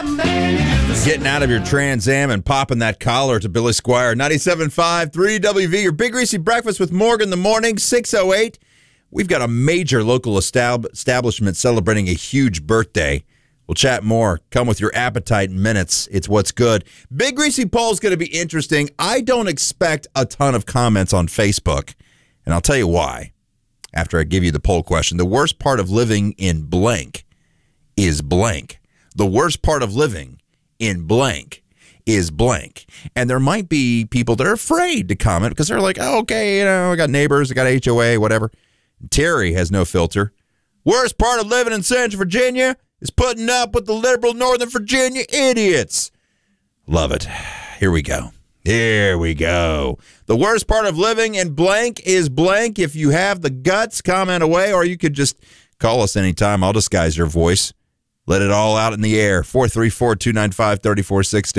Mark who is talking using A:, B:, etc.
A: Getting out of your Trans Am and popping that collar to Billy Squire. 97.5, 3WV, your Big Greasy Breakfast with Morgan in the morning, 6:08. We've got a major local establishment celebrating a huge birthday. We'll chat more. Come with your appetite in minutes. It's What's Good. Big Greasy Poll is going to be interesting. I don't expect a ton of comments on Facebook, and I'll tell you why after I give you the poll question. The worst part of living in blank is blank. The worst part of living in blank is blank. And there might be people that are afraid to comment because they're like, oh, okay, I got neighbors, I got HOA, whatever. Terry has no filter. Worst part of living in Central Virginia is putting up with the liberal Northern Virginia idiots. Love it. Here we go. Here we go. The worst part of living in blank is blank. If you have the guts, comment away, or you could just call us anytime. I'll disguise your voice. Let it all out in the air. 434-295-3460.